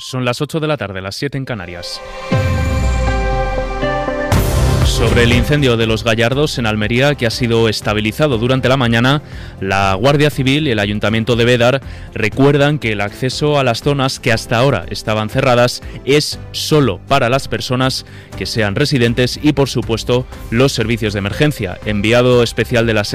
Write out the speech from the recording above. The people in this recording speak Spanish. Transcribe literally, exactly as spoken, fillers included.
Son las ocho de la tarde, las siete en Canarias. Sobre el incendio de Los Gallardos en Almería, que ha sido estabilizado durante la mañana, la Guardia Civil y el Ayuntamiento de Bédar recuerdan que el acceso a las zonas que hasta ahora estaban cerradas es solo para las personas que sean residentes y, por supuesto, los servicios de emergencia. Enviado especial de la